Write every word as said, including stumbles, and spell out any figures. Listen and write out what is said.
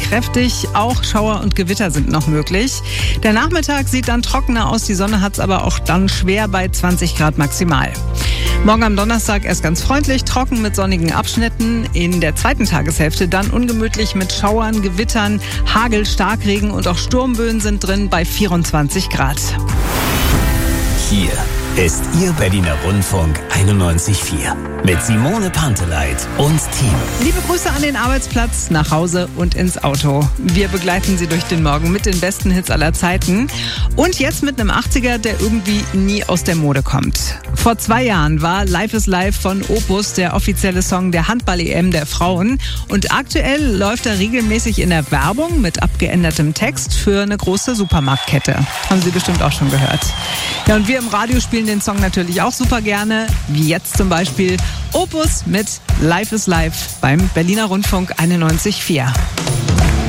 kräftig. Auch Schauer und Gewitter sind noch möglich. Der Nachmittag sieht dann trockener aus. Die Sonne hat es aber auch dann schwer bei zwanzig Grad maximal. Morgen am Donnerstag erst ganz freundlich, trocken mit sonnigen Abschnitten. In der zweiten Tageshälfte dann ungemütlich mit Schauern, Gewittern, Hagel, Starkregen und auch Sturmböen sind drin bei vierundzwanzig Grad. Hier ist Ihr Berliner Rundfunk einundneunzig Komma vier mit Simone Panteleit und Team. Liebe Grüße an den Arbeitsplatz, nach Hause und ins Auto. Wir begleiten Sie durch den Morgen mit den besten Hits aller Zeiten. Und jetzt mit einem achtziger, der irgendwie nie aus der Mode kommt. Vor zwei Jahren war Life is Life von Opus der offizielle Song der Handball-E M der Frauen. Und aktuell läuft er regelmäßig in der Werbung mit abgeändertem Text für eine große Supermarktkette. Haben Sie bestimmt auch schon gehört. Ja, und wir im Radio spielen den Song natürlich auch super gerne, wie jetzt zum Beispiel Opus mit Life is Life beim Berliner Rundfunk einundneunzig Komma vier.